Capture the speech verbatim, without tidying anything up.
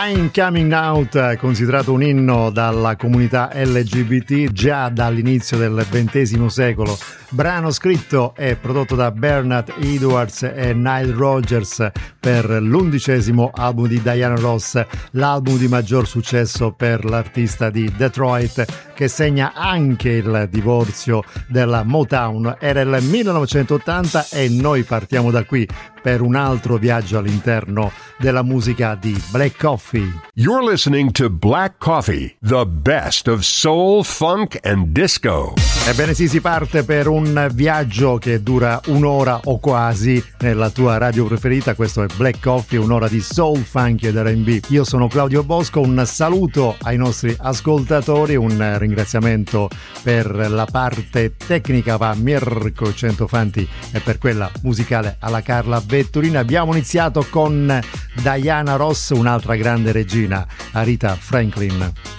I'm Coming Out, considerato un inno dalla comunità L G B T già dall'inizio del ventesimo secolo, brano scritto e prodotto da Bernard Edwards e Nile Rodgers per l'undicesimo album di Diana Ross, l'album di maggior successo per l'artista di Detroit, che segna anche il divorzio della Motown. Era il millenovecentottanta e noi partiamo da qui per un altro viaggio all'interno della musica di Black Coffee. You're listening to Black Coffee, the best of soul, funk and disco. Ebbene sì, si parte per un viaggio che dura un'ora o quasi nella tua radio preferita. Questo è Black Coffee, un'ora di soul, funk ed R and B. Io sono Claudio Bosco, un saluto ai nostri ascoltatori, un ringraziamento per la parte tecnica va a Mirko Centofanti e per quella musicale alla Carla Vetturina. Abbiamo iniziato con Diana Ross, un'altra grande regina, Aretha Franklin.